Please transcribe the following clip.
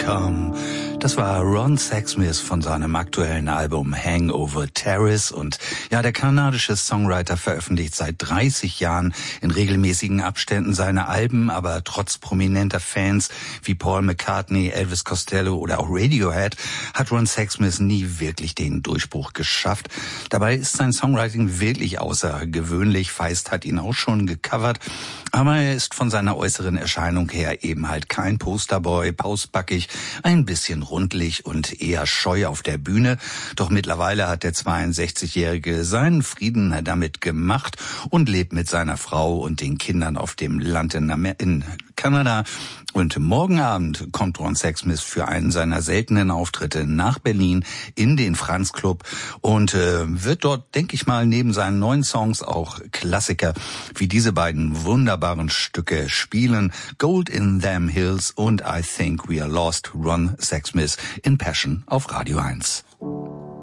Come. Das war Ron Sexsmith von seinem aktuellen Album Hangover Terrace und ja, der kanadische Songwriter veröffentlicht seit 30 Jahren in regelmäßigen Abständen seine Alben, aber trotz prominenter Fans wie Paul McCartney, Elvis Costello oder auch Radiohead hat Ron Sexsmith nie wirklich den Durchbruch geschafft. Dabei ist sein Songwriting wirklich außergewöhnlich. Feist hat ihn auch schon gecovert, aber er ist von seiner äußeren Erscheinung her eben halt kein Posterboy, pausbackig, ein bisschen rundlich und eher scheu auf der Bühne. Doch mittlerweile hat der 62-Jährige seinen Frieden damit gemacht und lebt mit seiner Frau und den Kindern auf dem Land in Kanada. Und morgen Abend kommt Ron Sexsmith für einen seiner seltenen Auftritte nach Berlin in den Franz Club und wird dort, denke ich mal, neben seinen neuen Songs auch Klassiker wie diese beiden wunderbaren Stücke spielen. Gold in Them Hills und I Think We Are Lost, Ron Sexsmith in Passion auf Radio 1.